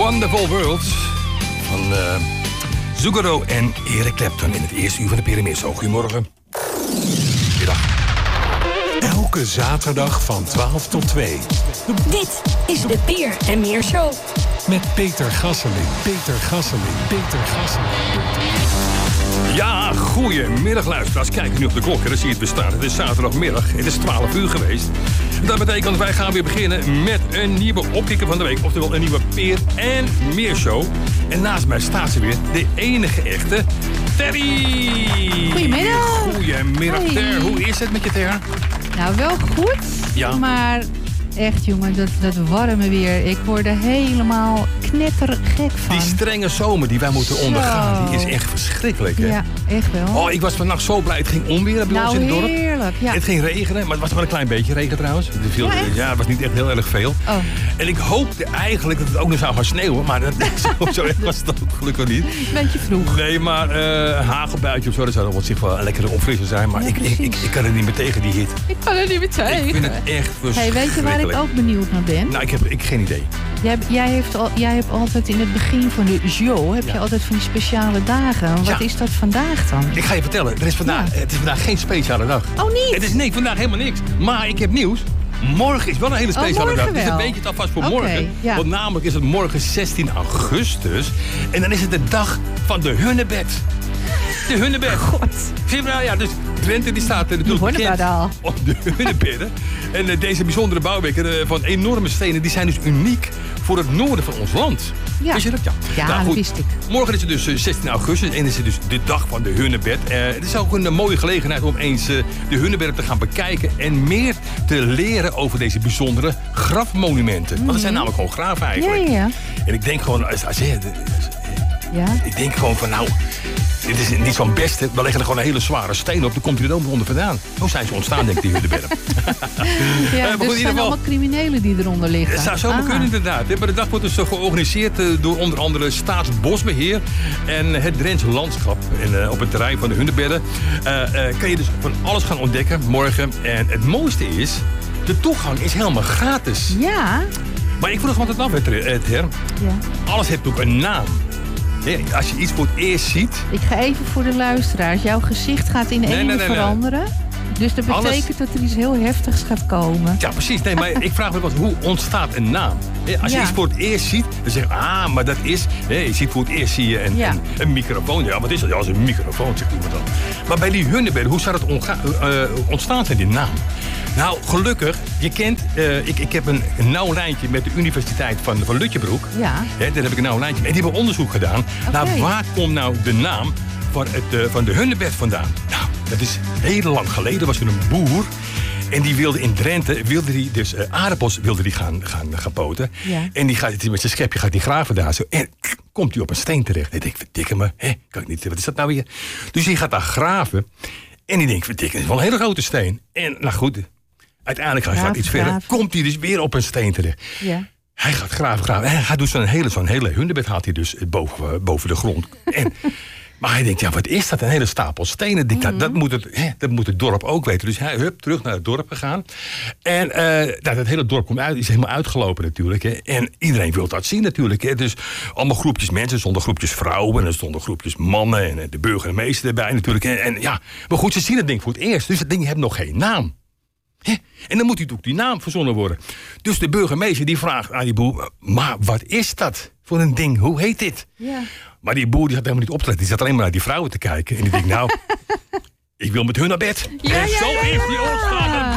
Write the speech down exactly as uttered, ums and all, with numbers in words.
Wonderful World van uh, Zucchero en Eric Clapton in het eerste uur van de Pyramide. Goedemorgen. Middag. Elke zaterdag van twaalf tot twee. Dit is de Peer en Meer Show. Met Peter Gasseling, Peter Gasseling, Peter Gasseling, Peter Ja, goedemiddag luisteraars. Kijk nu op de klok en dan zie je het bestaan. Het is zaterdagmiddag, het is twaalf uur geweest. Dat betekent dat wij gaan weer beginnen met een nieuwe opkikker van de week. Oftewel een nieuwe Peer en Meer Show. En naast mij staat ze weer, de enige echte Terry. Goedemiddag. Goedemiddag Hey. Ter. Hoe is het met je Ter? Nou, wel goed, Ja. maar echt jongen, dat, dat warme weer. Ik word er helemaal knettergek van. Die strenge zomer die wij moeten Zo. ondergaan, die is echt verschrikkelijk. Hè? Ja, echt wel. Oh, ik was vannacht zo blij. Het ging onweer bij ons nou, in het dorp. heerlijk. Ja. Het ging regenen, maar het was wel een klein beetje regen trouwens. Het, viel, Ja, echt? ja, het was niet echt heel erg veel. Oh. En ik hoopte eigenlijk dat het ook nog zou gaan sneeuwen. Maar dat, zo, zo erg was het ook gelukkig niet. Beetje vroeg. Nee, maar uh, een hagelbuitje of zo, dat zou op zich wel een lekkere opfrisser zijn. Maar Ja, ik, ik, ik, ik kan er niet meer tegen, die hit. Ik kan er niet meer tegen. Ik vind het echt verschrikkelijk. Hey, weet je waar ik ook benieuwd naar ben? Nou, ik heb, ik heb geen idee. Jij, jij, heeft al, jij hebt altijd in het begin van de show heb Ja. je altijd van die speciale dagen. Wat Ja. is dat vandaag dan? Ik ga je vertellen, er is vandaag, Ja. het is vandaag geen speciale dag. Oh, niet? Het is nee, vandaag helemaal niks. Maar ik heb nieuws. Morgen is wel een hele speciale morgen dag. Dus wel. dan weet je het alvast voor Oké, morgen. ja. Want namelijk is het morgen zestien augustus. En dan is het de dag van de Hunnebed. De Hunnebed. God. Zie je nou, ja, dus Drenthe die staat er natuurlijk Die bekend Hunnebed al. op de Hunnebedden. En uh, deze bijzondere bouwwerken uh, van enorme stenen, die zijn dus uniek voor het noorden van ons land. Ja. Wist je dat? Ja, Ja, Nou, dat goed. wist ik. Morgen is het dus uh, zestien augustus en is het dus de dag van de Hunnebed. Uh, het is ook een uh, mooie gelegenheid om eens uh, de Hunnebed te gaan bekijken en meer te leren over deze bijzondere grafmonumenten. Want het zijn namelijk gewoon graven Ja, eigenlijk. ja, ja. En ik denk gewoon, als, als, je- ja. ik denk gewoon van nou, dit is niet zo'n beste. We leggen er gewoon een hele zware steen op. Dan komt hij er ook onder vandaan. Hoe zijn ze ontstaan, denk ik, die Hunnebedden. Ja, maar goed, in dus ieder het zijn geval- allemaal criminelen die eronder liggen. Het zou zomaar Ah. kunnen inderdaad. hè. Maar de dag wordt dus eh, georganiseerd eh, door onder andere Staatsbosbeheer en het Drentse Landschap. En eh, op het terrein van de Hunnebedden eh, eh, kan je dus van alles gaan ontdekken morgen. En het mooiste is, de toegang is helemaal gratis. Ja. Maar ik vroeg me altijd af, hè, Ter. eh, Ter. Ja. Alles heeft ook een naam. Hè, Als je iets voor het eerst ziet, Ik ga even voor de luisteraars. Jouw gezicht gaat in Nee, één nee, nee, nee. veranderen. Dus dat Alles- betekent dat er iets heel heftigs gaat komen. ja, precies. Nee, maar ik vraag me wat, hoe ontstaat een naam? Hè, Als je Ja. iets voor het eerst ziet, dan zeg je, ah, maar dat is... Nee, je ziet voor het eerst zie je een, Ja. een, een microfoon. Ja, wat is dat? Ja, dat is een microfoon, zegt iemand dan. Maar bij die Hunnebedden, hoe zou dat onga- uh, ontstaan zijn, die naam? Nou, gelukkig, je kent... uh, ik, ik heb een, een nauw lijntje met de Universiteit van, van Lutjebroek. Ja. Hè, daar heb ik een nauw lijntje mee. En die hebben onderzoek gedaan. Nou, waar komt nou de naam van, het, uh, van de Hunnebed vandaan? Nou, dat is heel lang geleden. Was er een boer. En die wilde in Drenthe, wilde die dus uh, aardappels wilde die gaan, gaan, gaan poten. Ja. En die gaat met zijn schepje gaat die graven daar zo. En komt hij op een steen terecht. En ik denk, verdikke me, hè? Kan ik niet, wat is dat nou weer? Dus die gaat daar graven. En die denkt, verdikke, het is wel een hele grote steen. En nou goed, uiteindelijk gaat hij Graven, iets verder. graven. Komt hij dus weer op een steen terecht. Ja. Hij gaat graven, graven. En hij gaat dus zo'n hele, zo'n hele Hunnebed haalt hij dus boven, uh, boven de grond. En, maar hij denkt, ja, wat is dat? Een hele stapel stenen. Denk, dat, dat, moet het, hè, dat moet het dorp ook weten. Dus hij hup, terug naar het dorp gegaan. En uh, nou, dat hele dorp komt uit, is helemaal uitgelopen natuurlijk. Hè. En iedereen wil dat zien natuurlijk. Hè. Dus allemaal groepjes mensen. Er stonden groepjes vrouwen. En er stonden groepjes mannen. En de burgemeester erbij natuurlijk. En, en ja, maar goed, ze zien het ding voor het eerst. Dus dat ding heeft nog geen naam. Hè? En dan moet natuurlijk die naam verzonnen worden. Dus de burgemeester die vraagt aan die boer, maar wat is dat voor een ding? Hoe heet dit? Ja. Maar die boer die zat helemaal niet op te letten. Die zat alleen maar naar die vrouwen te kijken. En die denkt, nou, ik wil met hun naar bed. Ja, en ja, zo ja, heeft hij ja. ontstaan.